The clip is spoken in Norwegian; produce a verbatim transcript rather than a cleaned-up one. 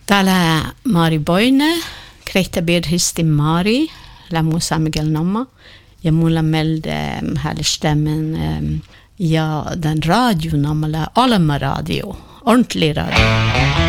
Täällä Mari Boine, Krehtabirhisti Mari, Lamusa Miguel Nomma, ja mulla med härstämmen ja den radion, Alma Radio, ordentlig radio.